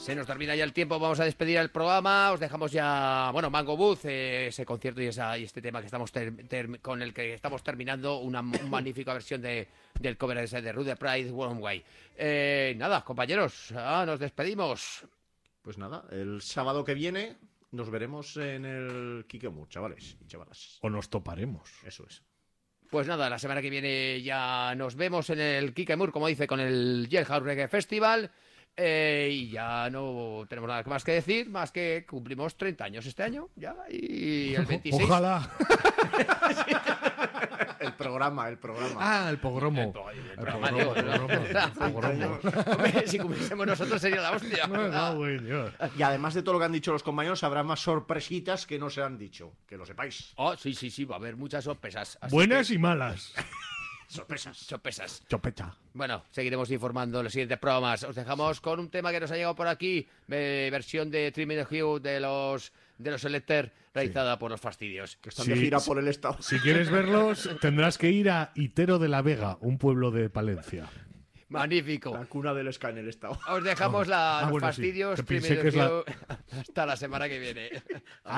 Se nos termina ya el tiempo, vamos a despedir el programa, os dejamos ya, bueno, Mango Booth, ese concierto y este tema que estamos con el que estamos terminando, una magnífica versión del cover ese de Rude Pride, One Way. Nada, compañeros, nos despedimos. Pues nada, el sábado que viene nos veremos en el Kikemur, chavales y chavalas. O nos toparemos. Eso es. Pues nada, la semana que viene ya nos vemos en el Kikemur, como dice, con el Jailhouse Reggae Festival. Y ya no tenemos nada más que decir, más que cumplimos 30 años este año, ya, y el 26. Ojalá. El programa. Ah, el pogromo. El pogromo. Hombre, si cumpliésemos nosotros sería la hostia. No, güey, Dios. Y además de todo lo que han dicho los compañeros, habrá más sorpresitas que no se han dicho, que lo sepáis. Oh, sí, va a haber muchas sorpresas. Buenas y malas. Sorpresas. Chopeta. Bueno, seguiremos informando en los siguientes programas. Os dejamos con un tema que nos ha llegado por aquí, versión de Trimming the Hue de los Selecter, realizada por Los Fastidios. Que están de gira por el estado. Si quieres verlos, tendrás que ir a Itero de la Vega, un pueblo de Palencia. Magnífico. La cuna del ska en el estado. Os dejamos Los bueno, Fastidios, sí. Que Trimming pensé the que es Hue. Hasta la semana que viene.